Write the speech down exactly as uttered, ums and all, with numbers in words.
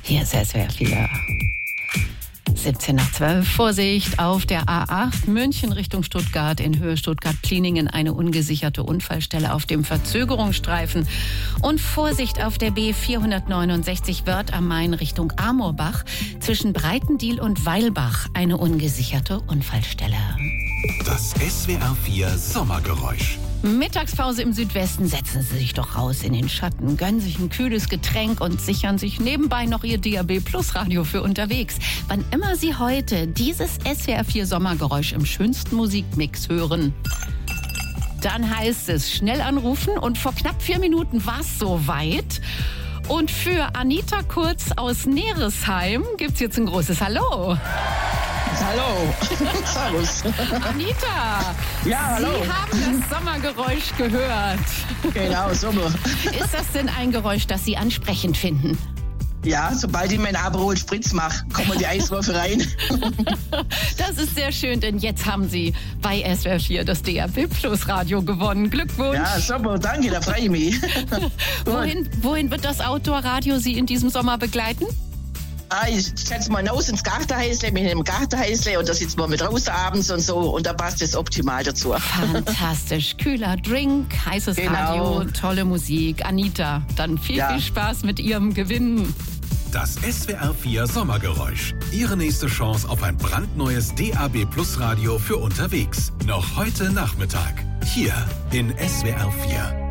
Hier ist S W R vier. siebzehn nach zwölf. Vorsicht auf der A acht München Richtung Stuttgart in Höhe Stuttgart-Pliningen eine ungesicherte Unfallstelle auf dem Verzögerungsstreifen. Und Vorsicht auf der B vierhundertneunundsechzig Wörth am Main Richtung Amorbach zwischen Breitendiel und Weilbach eine ungesicherte Unfallstelle. Das S W R vier Sommergeräusch. Mittagspause im Südwesten, setzen Sie sich doch raus in den Schatten, gönnen sich ein kühles Getränk und sichern sich nebenbei noch Ihr D A B Plus Radio für unterwegs. Wann immer Sie heute dieses S W R vier Sommergeräusch im schönsten Musikmix hören, dann heißt es schnell anrufen und vor knapp vier Minuten war es soweit. Und für Anita Kurz aus Neresheim gibt's jetzt ein großes Hallo. Hallo. Servus. Anita, ja, hallo. Sie haben das Sommergeräusch gehört. Genau, Sommer. Ist das denn ein Geräusch, das Sie ansprechend finden? Ja, sobald ich meinen Aperol Spritz mache, kommen die Eiswürfel rein. Das ist sehr schön, denn jetzt haben Sie bei S W R vier das D A B Plus Radio gewonnen. Glückwunsch. Ja, super, danke, da freue ich mich. wohin, wohin wird das Outdoor-Radio Sie in diesem Sommer begleiten? Ah, ich setze mal raus ins Gartenhäusle, mit einem Gartenhäusle und da sitzen wir mit raus abends und so und da passt es optimal dazu. Fantastisch. Kühler Drink, heißes Genau. Radio, tolle Musik. Anita, dann viel, Ja. viel Spaß mit Ihrem Gewinn. Das S W R vier Sommergeräusch. Ihre nächste Chance auf ein brandneues D A B Plus Radio für unterwegs. Noch heute Nachmittag. Hier in S W R vier.